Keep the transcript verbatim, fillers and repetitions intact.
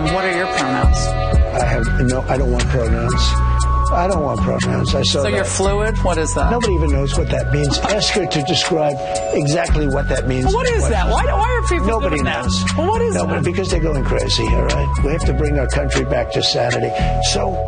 What are your pronouns? I have no. I don't want pronouns. I don't want pronouns. I saw So that. you're fluid? What is that? Nobody even knows what that means. Ask her to describe exactly what that means. Well, what is that? Why, why are people Nobody doing knows. that? Well, what is Nobody, that? because they're going crazy, all right? We have to bring our country back to sanity. So